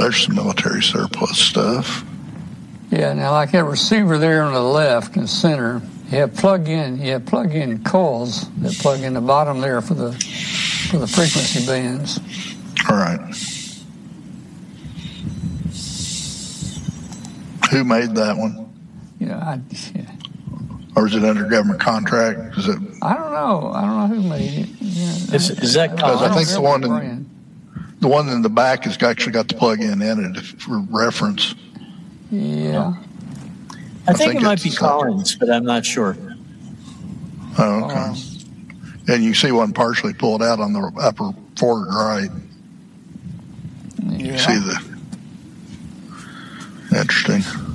there's some military surplus stuff. Yeah, now like that receiver there on the left and center, you have plug-in coils that plug in the bottom there for the frequency bands. All right. Who made that one? Or is it under government contract? Is it? I don't know who made it. Yeah, is that? I think the one in the back has actually got the plug-in in it for reference. Yeah. I think it might be Collins, but I'm not sure. Oh, okay. And you see one partially pulled out on the upper forward right. Yeah. You see the interesting.